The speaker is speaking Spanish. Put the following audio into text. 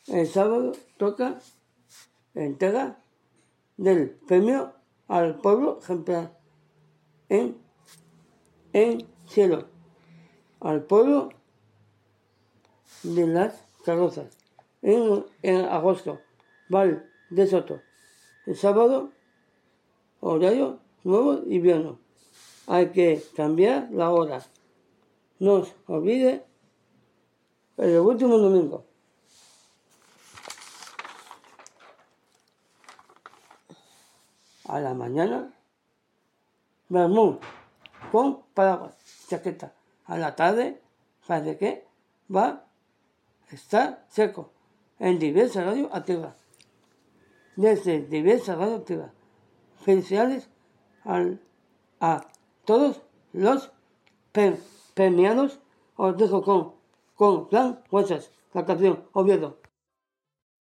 El sábado toca entrega del premio al pueblo ejemplar en Cielo, al pueblo de las carrozas, en agosto, Val de Soto. El sábado, horario nuevo invierno. Hay que cambiar la hora. No os olvide el último domingo. A la mañana, vermú con paraguas, chaqueta. A la tarde, parece que va a estar seco en diversas radios activas. Desde diversas radios activas. Felicidades a todos los premiados. Os dejo con Plan Huesas, la canción Oviedo.